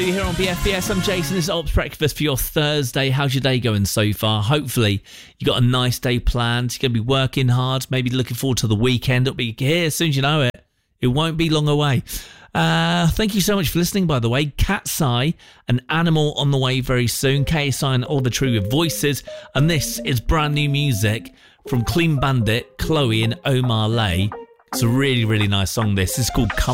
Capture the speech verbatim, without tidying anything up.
You're here on B F B S. I'm Jason. This is Ops Breakfast for your Thursday. How's your day going so far? Hopefully you got a nice day planned. You're going to be working hard, maybe looking forward to the weekend. It'll be here as soon as you know it. It won't be long away. Uh, thank you so much for listening, by the way. Cat's Eye, an animal on the way very soon. K S I and All the True with Voices. And this is brand new music from Clean Bandit, Chloe and Omar Lay. It's a really, really nice song, this. It's called Come